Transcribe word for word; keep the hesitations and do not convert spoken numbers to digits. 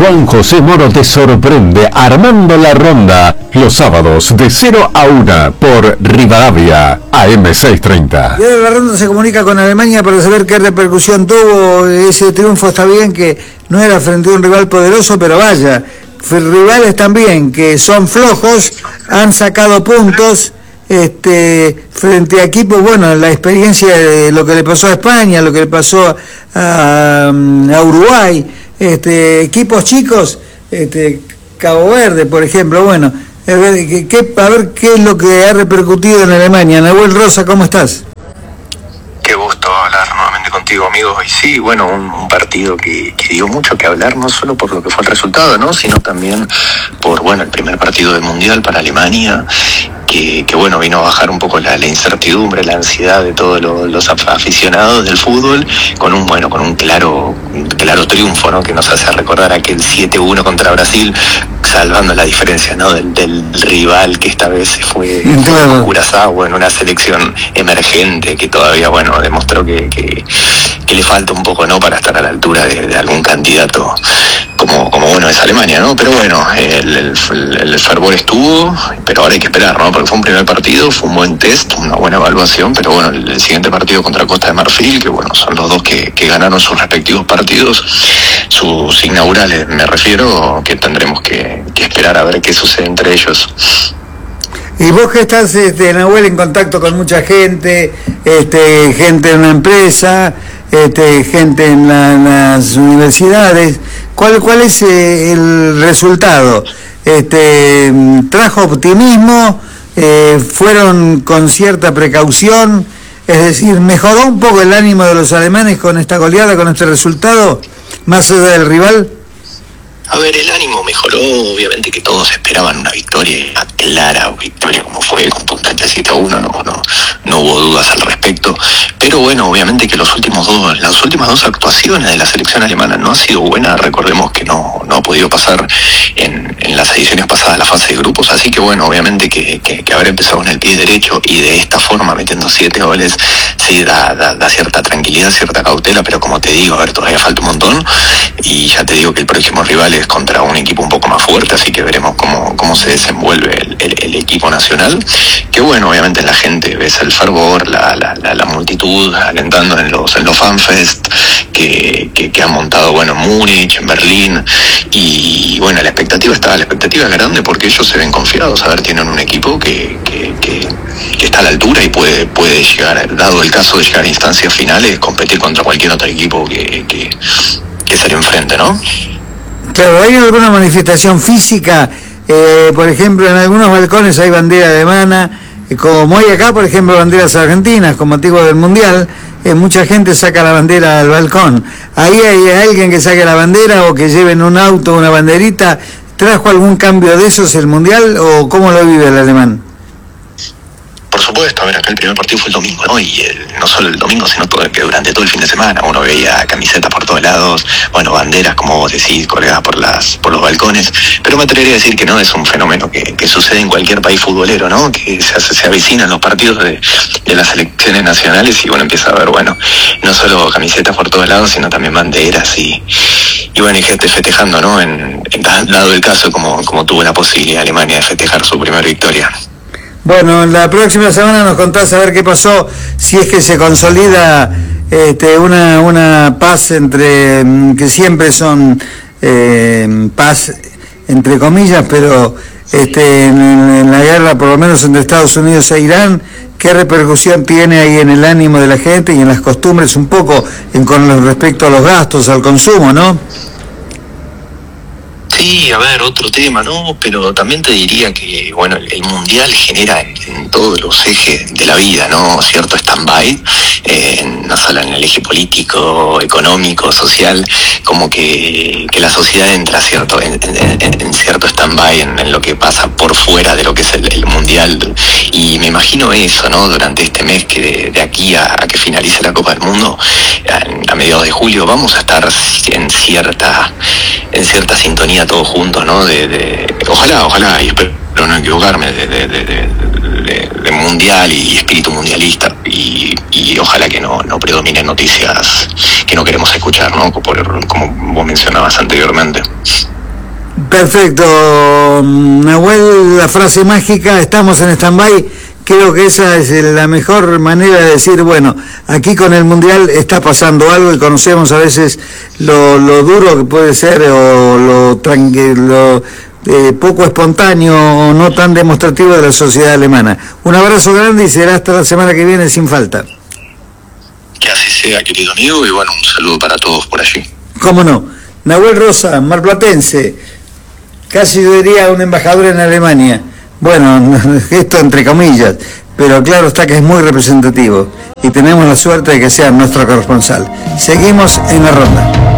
Juan José Moro te sorprende armando la ronda los sábados de cero a una por Rivadavia A M seiscientos treinta. Y ahora la ronda se comunica con Alemania para saber qué repercusión tuvo ese triunfo. Está bien que no era frente a un rival poderoso, pero vaya, rivales también que son flojos, han sacado puntos este, frente a equipos, bueno, la experiencia de lo que le pasó a España, lo que le pasó a, a Uruguay, este, equipos chicos, este, Cabo Verde, por ejemplo, bueno, a ver, ¿qué, a ver qué es lo que ha repercutido en Alemania. Nahuel Rosa, ¿cómo estás? Qué gusto hablar nuevamente contigo, amigo. Y sí, bueno, un, un partido que, que dio mucho que hablar, no solo por lo que fue el resultado, ¿no? Sino también por, bueno, el primer partido del Mundial para Alemania, que, que bueno, vino a bajar un poco la, la incertidumbre, la ansiedad de todos los, los aficionados del fútbol, con un, bueno, con un claro, un claro triunfo, ¿no? Que nos hace recordar aquel siete uno contra Brasil, salvando la diferencia, ¿no? Del, del rival que esta vez fue, fue Curazao, en una selección emergente que todavía, bueno, demostró que, que, que le falta un poco, ¿no? Para estar a la altura de, de algún candidato como, como bueno es Alemania, ¿no? Pero bueno, el, el, el fervor estuvo, pero ahora hay que esperar, ¿no? Porque fue un primer partido, fue un buen test, una buena evaluación, pero bueno, el, el siguiente partido contra Costa de Marfil, que bueno, son los dos que, que ganaron sus respectivos partidos, sus inaugurales, me refiero, que tendremos que, que esperar a ver qué sucede entre ellos. Y vos que estás, este, Nahuel, en contacto con mucha gente, este, gente en una empresa, este, gente en, la, en las universidades, ¿cuál, cuál es eh, el resultado? Este, ¿trajo optimismo? Eh, ¿Fueron con cierta precaución? Es decir, ¿mejoró un poco el ánimo de los alemanes con esta goleada, con este resultado, más allá del rival? A ver, el ánimo mejoró, obviamente que todos esperaban una victoria clara, victoria como fue, con puntaje siete a uno, no, no, no hubo dudas al respecto, pero bueno, obviamente que los últimos dos, las últimas dos actuaciones de la selección alemana no han sido buenas, recordemos que no, no ha podido pasar en, en las ediciones pasadas la fase de grupos, así que bueno, obviamente que, que, que haber empezado en el pie derecho y de esta forma metiendo siete goles, sí da, da, da cierta tranquilidad, cierta cautela, pero como te digo, a ver, todavía falta un montón, y ya te digo que el próximo rival es contra un equipo un poco más fuerte, así que veremos cómo, cómo se desenvuelve el, el, el equipo nacional, que bueno, obviamente la gente ves el fervor, la, la, la, la multitud alentando en los, en los fanfest que, que, que han montado, bueno, en Múnich, en Berlín, y bueno, la expectativa está, la expectativa es grande porque ellos se ven confiados, a ver, tienen un equipo que, que, que, que está a la altura y puede, puede llegar, dado el caso de llegar a instancias finales, competir contra cualquier otro equipo que, que, que se le enfrente, ¿no? Claro, ¿hay alguna manifestación física? Eh, por ejemplo, en algunos balcones hay bandera alemana, eh, como hay acá, por ejemplo, banderas argentinas, con motivo del Mundial, eh, mucha gente saca la bandera al balcón. ¿Ahí hay alguien que saque la bandera o que lleve en un auto una banderita? ¿Trajo algún cambio de esos el Mundial o cómo lo vive el alemán? Por supuesto, a ver, acá el primer partido fue el domingo, ¿no? Y el, no solo el domingo, sino todo, que durante todo el fin de semana uno veía camisetas por todos lados, bueno, banderas, como vos decís, colgadas por las por los balcones, pero me atrevería a decir que no es un fenómeno que, que sucede en cualquier país futbolero, ¿no? Que se, se avecinan los partidos de, de las selecciones nacionales y bueno, empieza a ver, bueno, no solo camisetas por todos lados, sino también banderas y, y bueno, y gente festejando, ¿no? En, en dado el caso, como, como tuvo la posibilidad Alemania de festejar su primera victoria. Bueno, la próxima semana nos contás a ver qué pasó, si es que se consolida este, una una paz entre, que siempre son eh, paz entre comillas, pero este, en, en la guerra, por lo menos entre Estados Unidos e Irán, ¿qué repercusión tiene ahí en el ánimo de la gente y en las costumbres un poco en, con respecto a los gastos, al consumo, ¿no? Sí, a ver, otro tema, ¿no? Pero también te diría que, bueno, el, el Mundial genera en, en todos los ejes de la vida, ¿no? Cierto stand-by, eh, no solo en el eje político, económico, social, como que, que la sociedad entra cierto en, en, en cierto stand-by en, en lo que pasa por fuera de lo que es el, el Mundial. Y me imagino eso, ¿no? Durante este mes que de, de aquí a, a que finalice la Copa del Mundo, a, a mediados de julio, vamos a estar en cierta, en cierta sintonía todos juntos, ¿no? De, de, ojalá, ojalá, y espero no equivocarme, de, de, de, de, de, de mundial y espíritu mundialista, y, y ojalá que no, no predominen noticias que no queremos escuchar, ¿no? Por, como vos mencionabas anteriormente. Perfecto, Nahuel, la frase mágica, estamos en stand-by. Creo que esa es la mejor manera de decir, bueno, aquí con el Mundial está pasando algo y conocemos a veces lo, lo duro que puede ser o lo, tranquilo, eh, poco espontáneo o no tan demostrativo de la sociedad alemana. Un abrazo grande y será hasta la semana que viene sin falta. Que así sea, querido amigo, y bueno, un saludo para todos por allí. ¿Cómo no? Nahuel Rosa, marplatense, casi yo diría un embajador en Alemania. Bueno, esto entre comillas, pero claro está que es muy representativo y tenemos la suerte de que sea nuestro corresponsal. Seguimos en la ronda.